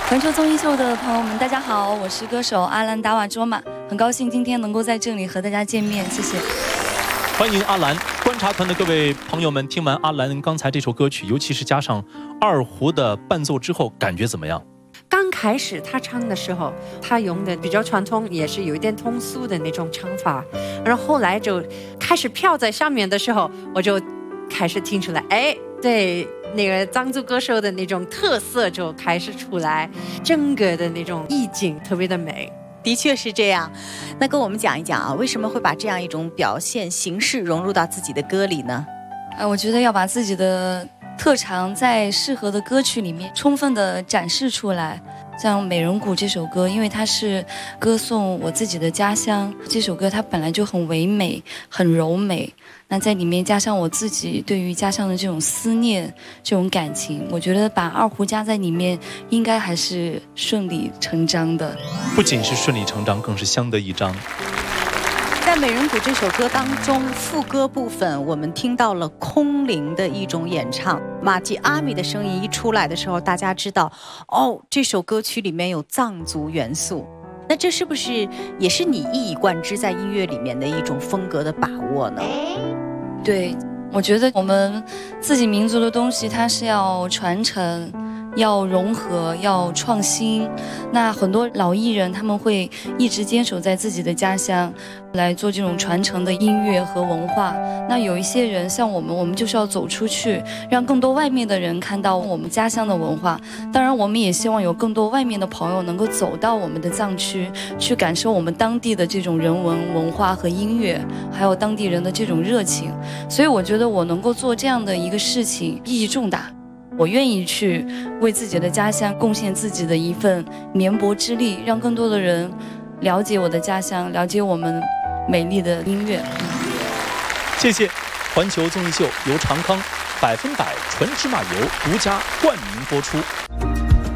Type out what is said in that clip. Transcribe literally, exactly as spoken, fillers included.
环球综艺秀的朋友们，大家好，我是歌手阿兰达瓦卓玛，很高兴今天能够在这里和大家见面，谢谢。 欢迎阿兰，观察团的各位朋友们，听完阿兰刚才这首歌曲，尤其是加上二胡的伴奏之后，感觉怎么样？ 刚开始他唱的时候，他用的比较传统，也是有一点通俗的那种唱法，然后后来就开始飘在上面的时候，我就开始听出来，哎，对，那个藏族歌手的那种特色就开始出来，整个的那种意境特别的美。 的确是这样。那跟我们讲一讲啊，为什么会把这样一种表现形式融入到自己的歌里呢？ 呃，我觉得要把自己的特长在适合的歌曲里面充分的展示出来。像《美人谷》这首歌，因为它是歌颂我自己的家乡，这首歌它本来就很唯美、很柔美。那在里面加上我自己对于家乡的这种思念、这种感情，我觉得把二胡加在里面，应该还是顺理成章的。 不仅是顺理成章，更是相得益彰。 在《美人谷》这首歌当中，副歌部分我们听到了空灵的一种演唱，马吉阿米的声音一出来的时候，大家知道，哦，这首歌曲里面有藏族元素。那这是不是也是你一以贯之在音乐里面的一种风格的把握呢？ 对，我觉得我们自己民族的东西，它是要传承，要融合，要创新。那很多老艺人他们会一直坚守在自己的家乡来做这种传承的音乐和文化。那有一些人像我们，我们就是要走出去，让更多外面的人看到我们家乡的文化。当然我们也希望有更多外面的朋友能够走到我们的藏区，去感受我们当地的这种人文文化和音乐，还有当地人的这种热情。所以我觉得我能够做这样的一个事情意义重大，我愿意去为自己的家乡贡献自己的一份绵薄之力，让更多的人了解我的家乡，了解我们美丽的音乐。 谢谢。环球综艺秀由长康百分百纯芝麻油独家冠名播出。